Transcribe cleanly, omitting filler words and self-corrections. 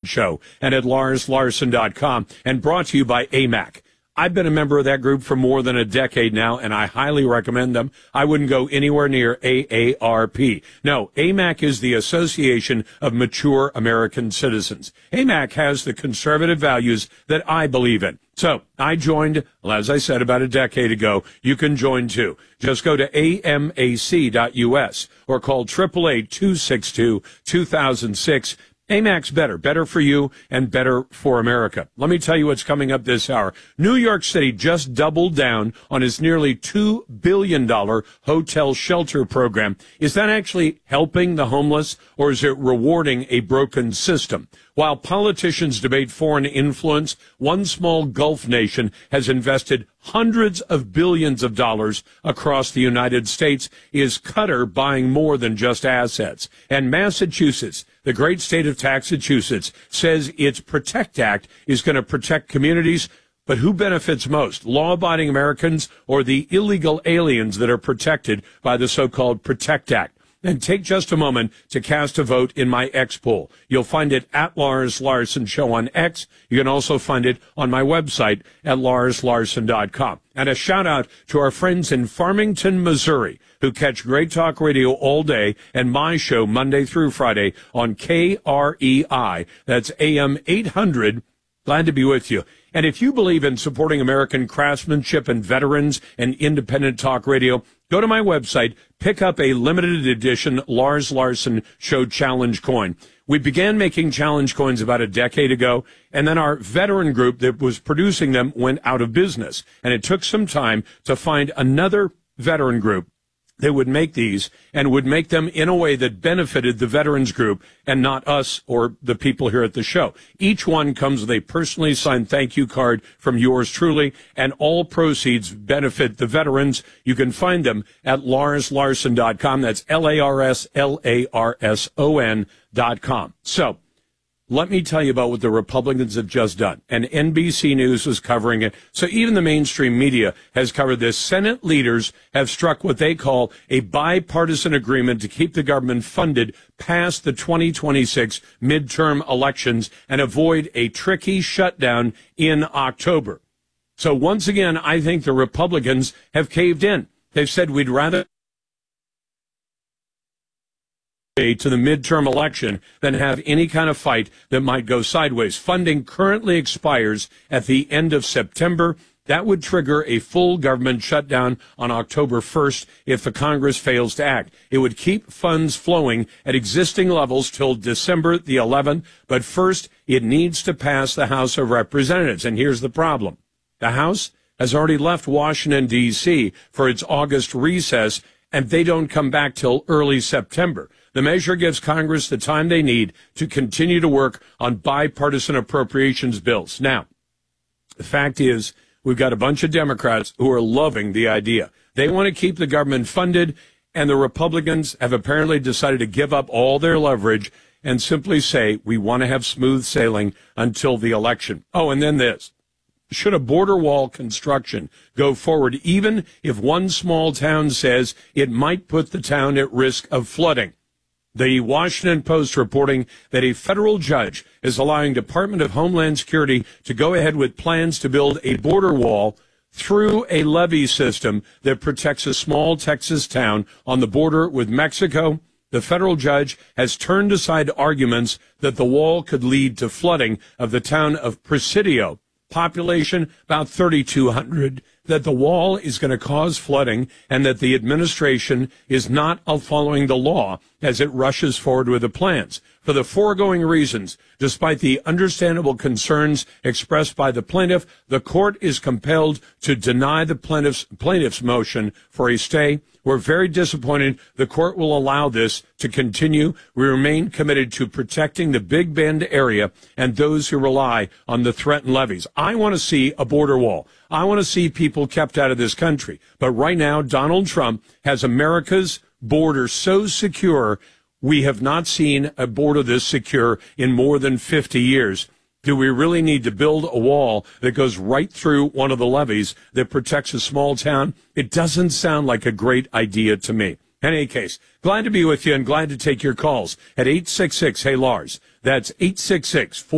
Show and at LarsLarson.com, and brought to you by AMAC. I've been a member of that group for more than a decade now, and I highly recommend them. I wouldn't go anywhere near AARP. No, AMAC is the Association of Mature American Citizens. AMAC has the conservative values that I believe in. So I joined, well, as I said, about a decade ago. You can join too. Just go to amac.us or call 888-262-2006. AMAC's better for you and better for America. Let me tell you what's coming up this hour. New York City just doubled down on its nearly $2 billion hotel shelter program. Is that actually helping the homeless, or is it rewarding a broken system? While politicians debate foreign influence, one small Gulf nation has invested hundreds of billions of dollars across the United States. Is Qatar buying more than just assets? And Massachusetts, the great state of Massachusetts, says its PROTECT Act is going to protect communities. But who benefits most, law-abiding Americans or the illegal aliens that are protected by the so-called PROTECT Act? And take just a moment to cast a vote in my X poll. You'll find it at Lars Larson Show on X. You can also find it on my website at LarsLarson.com. And a shout out to our friends in Farmington, Missouri, who catch Great Talk Radio all day and my show Monday through Friday on KREI. That's AM 800. Glad to be with you. And if you believe in supporting American craftsmanship and veterans and independent talk radio, go to my website, pick up a limited edition Lars Larson Show Challenge coin. We began making challenge coins about a decade ago, and then our veteran group that was producing them went out of business. And it took some time to find another veteran group that would make these and would make them in a way that benefited the veterans group and not us or the people here at the show. Each one comes with a personally signed thank you card from yours truly, and all proceeds benefit the veterans. You can find them at LarsLarson.com. That's LarsLarson.com. So let me tell you about what the Republicans have just done. And NBC News was covering it. So even the mainstream media has covered this. Senate leaders have struck what they call a bipartisan agreement to keep the government funded past the 2026 midterm elections and avoid a tricky shutdown in October. So once again, I think the Republicans have caved in. They've said we'd rather to the midterm election than have any kind of fight that might go sideways. Funding currently expires at the end of September. That would trigger a full government shutdown on October 1st if the Congress fails to act. It would keep funds flowing at existing levels till December the 11th, but first it needs to pass the House of Representatives. And here's the problem. The House has already left Washington, D.C. for its August recess, and they don't come back till early September. The measure gives Congress the time they need to continue to work on bipartisan appropriations bills. Now, the fact is, we've got a bunch of Democrats who are loving the idea. They want to keep the government funded, and the Republicans have apparently decided to give up all their leverage and simply say, we want to have smooth sailing until the election. Oh, and then this. Should a border wall construction go forward, even if one small town says it might put the town at risk of flooding? The Washington Post reporting that a federal judge is allowing Department of Homeland Security to go ahead with plans to build a border wall through a levee system that protects a small Texas town on the border with Mexico. The federal judge has turned aside arguments that the wall could lead to flooding of the town of Presidio, population about 3,200, that the wall is going to cause flooding and that the administration is not following the law as it rushes forward with the plans. For the foregoing reasons, despite the understandable concerns expressed by the plaintiff, the court is compelled to deny the plaintiff's motion for a stay. We're very disappointed the court will allow this to continue. We remain committed to protecting the Big Bend area and those who rely on the threatened levees. I want to see a border wall. I want to see people kept out of this country. But right now, Donald Trump has America's border so secure, we have not seen a border this secure in more than 50 years. Do we really need to build a wall that goes right through one of the levees that protects a small town? It doesn't sound like a great idea to me. In any case, glad to be with you and glad to take your calls at 866-HEY-LARS. That's 866